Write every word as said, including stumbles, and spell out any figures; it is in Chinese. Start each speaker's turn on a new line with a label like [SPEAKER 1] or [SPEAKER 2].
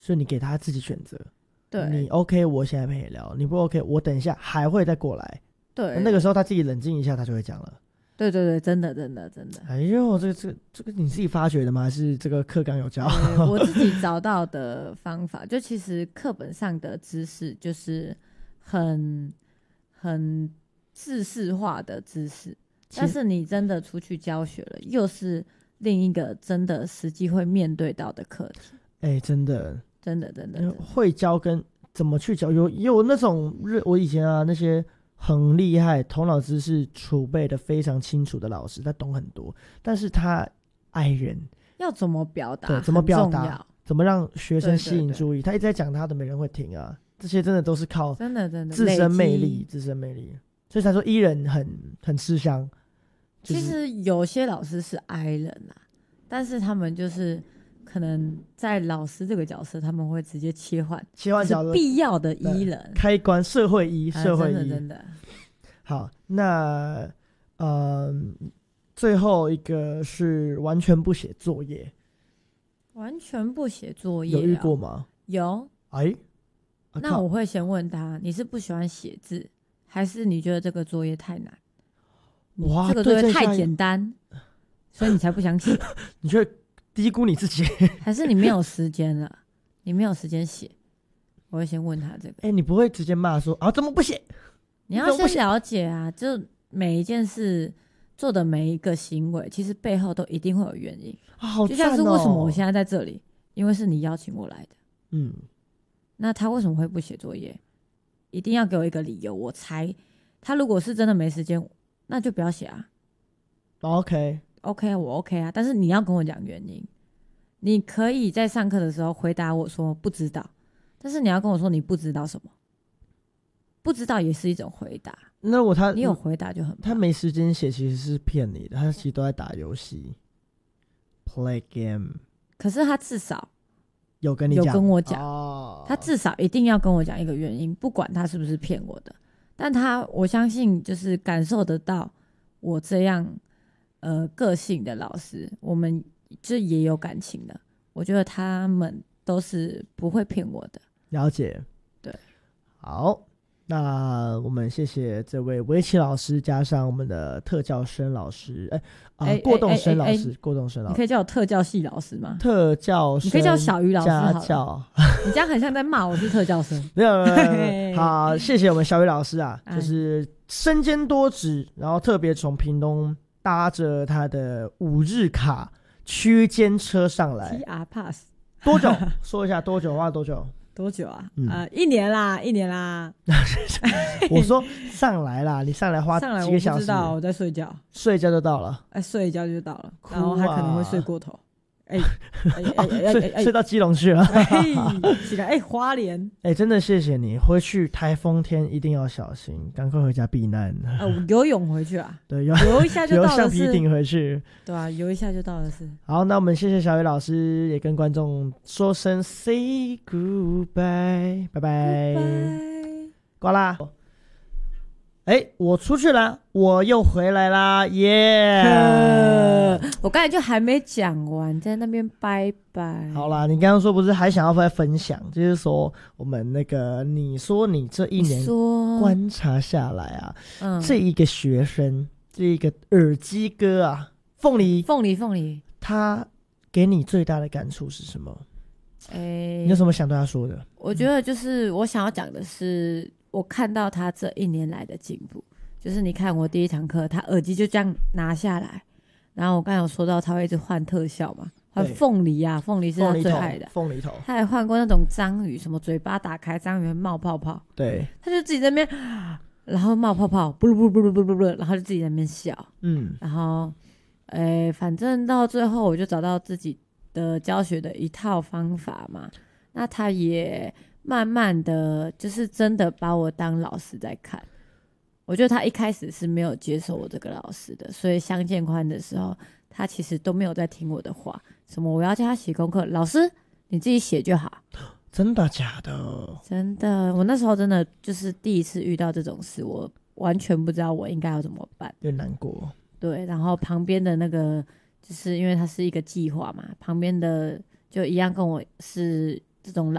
[SPEAKER 1] 所以你给他自己选择。
[SPEAKER 2] 对，
[SPEAKER 1] 你 OK 我现在陪你聊，你不 OK 我等一下还会再过来。
[SPEAKER 2] 对，
[SPEAKER 1] 那个时候他自己冷静一下他就会讲了。
[SPEAKER 2] 对对对，真的真的真的。
[SPEAKER 1] 哎呦，这个这个这个你自己发掘的吗？还是这个课纲有教？
[SPEAKER 2] 我自己找到的方法，就其实课本上的知识就是很很知识化的知识，但是你真的出去教学了，又是另一个真的实际会面对到的课题。
[SPEAKER 1] 哎，真的，
[SPEAKER 2] 真的真的真的
[SPEAKER 1] 会教跟怎么去教，有有那种我以前啊那些很厉害，头脑知识储备的非常清楚的老师，他懂很多，但是他爱人，
[SPEAKER 2] 要怎么表达，
[SPEAKER 1] 对，怎么表达，怎么让学生吸引注意，对对对，他一直在讲他的，没人会听啊。这些真的都是靠
[SPEAKER 2] 真的真的
[SPEAKER 1] 自身魅力，自身魅力，所以才说 E 人很很吃香。就是、
[SPEAKER 2] 其实有些老师是 I 人啊，但是他们就是可能在老师这个角色，他们会直接切换，
[SPEAKER 1] 切换角色，
[SPEAKER 2] 必要的 E 人，
[SPEAKER 1] 开关社会 E， 社会 E，、
[SPEAKER 2] 啊、真的真的。
[SPEAKER 1] 好，那呃，最后一个是完全不写作业，
[SPEAKER 2] 完全不写作业、哦，
[SPEAKER 1] 有遇过吗？
[SPEAKER 2] 有。
[SPEAKER 1] 哎。
[SPEAKER 2] 啊、那我会先问他，你是不喜欢写字，还是你觉得这个作业太难？哇，这个作业太简单，所以你才不想写？
[SPEAKER 1] 你却低估你自己，
[SPEAKER 2] 还是你没有时间了？你没有时间写？我会先问他这个。
[SPEAKER 1] 哎、欸，你不会直接骂说啊，怎么不写？
[SPEAKER 2] 你要先了解啊，就每一件事做的每一个行为，其实背后都一定会有原因。
[SPEAKER 1] 啊，好赞哦！
[SPEAKER 2] 就像是为什么我现在在这里，因为是你邀请我来的。
[SPEAKER 1] 嗯。
[SPEAKER 2] 那他为什么会不写作业？一定要给我一个理由，我猜他如果是真的没时间，那就不要写啊。
[SPEAKER 1] OK
[SPEAKER 2] OK 我 OK 啊，但是你要跟我讲原因。你可以在上课的时候回答我说不知道，但是你要跟我说你不知道什么，不知道也是一种回答。
[SPEAKER 1] 那我他
[SPEAKER 2] 你有回答就很棒。
[SPEAKER 1] 他没时间写其实是骗你的，他其实都在打游戏 ，play game。
[SPEAKER 2] 可是他至少。
[SPEAKER 1] 有跟你讲，
[SPEAKER 2] 有跟我讲、
[SPEAKER 1] 哦，
[SPEAKER 2] 他至少一定要跟我讲一个原因，不管他是不是骗我的，但他我相信就是感受得到我这样呃个性的老师，我们就也有感情的，我觉得他们都是不会骗我的。
[SPEAKER 1] 了解，
[SPEAKER 2] 对，
[SPEAKER 1] 好，那我们谢谢这位围棋老师，加上我们的特教生老师，哎、呃欸，过动生老师，欸欸、过动生老师，
[SPEAKER 2] 你可以叫我特教系老师吗？
[SPEAKER 1] 特教生，
[SPEAKER 2] 你可以叫小鱼老师好了。
[SPEAKER 1] 家教，
[SPEAKER 2] 你这样很像在骂我是特教生。
[SPEAKER 1] 没有，没有，好，谢谢我们小鱼老师啊，就是身兼多职，然后特别从屏东搭着他的五日卡区间车上来
[SPEAKER 2] ，T R Pass
[SPEAKER 1] 多久？说一下多久？花了多久？
[SPEAKER 2] 多久啊？嗯、呃，一年啦，一年啦。
[SPEAKER 1] 我说上来啦，你上来花几个小时？
[SPEAKER 2] 我不知道，我在睡觉，
[SPEAKER 1] 睡一觉就到了。
[SPEAKER 2] 哎、欸，睡一觉就到了，然后还可能会睡过头。哎、
[SPEAKER 1] 欸，哎、欸欸欸欸、睡到基隆去了。
[SPEAKER 2] 哎、欸，起来，哎、欸，花莲。
[SPEAKER 1] 哎、欸，真的谢谢你，回去台风天一定要小心，赶快回家避难。
[SPEAKER 2] 呃，游泳回去啊？
[SPEAKER 1] 对，
[SPEAKER 2] 游游一下就到了是。
[SPEAKER 1] 游橡皮艇回去。
[SPEAKER 2] 对啊，游一下就到了是。
[SPEAKER 1] 好，那我们谢谢小雨老师，也跟观众说声 say goodbye， 拜拜，挂啦。哎、欸，我出去了，我又回来啦，耶、yeah ！
[SPEAKER 2] 我刚才就还没讲完，在那边拜拜。
[SPEAKER 1] 好啦，你刚刚说不是还想要再分享，就是说我们那个，你说你这一年观察下来啊，嗯、这一个学生，这一个耳机哥啊，凤梨，
[SPEAKER 2] 凤梨，凤梨，
[SPEAKER 1] 他给你最大的感触是什么？哎、欸，你有什么想对他说的？
[SPEAKER 2] 我觉得就是我想要讲的是。我看到他这一年来的进步，就是你看我第一堂课，他耳机就这样拿下来，然后我刚才有说到他会一直换特效嘛，换凤梨啊，凤梨是他最爱的，
[SPEAKER 1] 凤梨头，
[SPEAKER 2] 他还换过那种章鱼，什么嘴巴打开，章鱼会冒泡泡，
[SPEAKER 1] 对，
[SPEAKER 2] 他就自己在那边，然后冒泡泡，不噜不噜不噜不噜不噜，然后就自己在那边笑，嗯，然后，诶，反正到最后我就找到自己的教学的一套方法嘛，那他也。慢慢的就是真的把我当老师在看，我觉得他一开始是没有接受我这个老师的，所以相见欢的时候他其实都没有在听我的话，什么我要叫他写功课，老师你自己写就好。
[SPEAKER 1] 真的假的？
[SPEAKER 2] 真的，我那时候真的就是第一次遇到这种事，我完全不知道我应该要怎么办，
[SPEAKER 1] 有点难过。
[SPEAKER 2] 对，然后旁边的那个就是因为它是一个计划嘛，旁边的就一样跟我是这种老